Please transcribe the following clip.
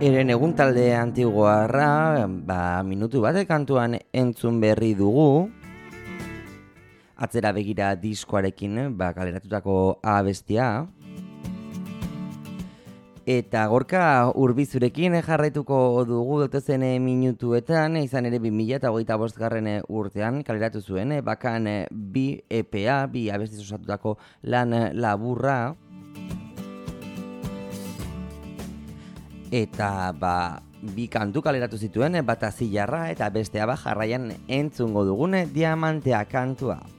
Eren egun talde antiguarra, minutu batek kantuan entzun berri dugu. Atzera begira diskoarekin, kaleratutako abestia. Eta Gorka Urbizurekin jarraituko dugu datozen minutuetan, izan ere 2025 urtean kaleratu zuen, bakan bi EPA, bi abestiz osatutako lan laburra. Eta bi kantu kaleratu zituen, bata Zilarra eta bestea jarraian entzungo dugune Diamantea kantua.